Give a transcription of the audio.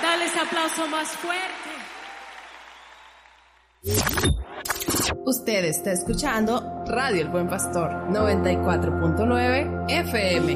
Dale ese aplauso más fuerte. Usted está escuchando Radio El Buen Pastor 94.9 FM.